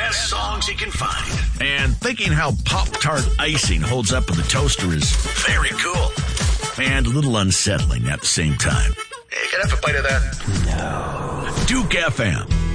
best songs you can find. And thinking how Pop-Tart icing holds up in the toaster is very cool. And a little unsettling at the same time. Hey, can I have a bite of that? No. Duke FM.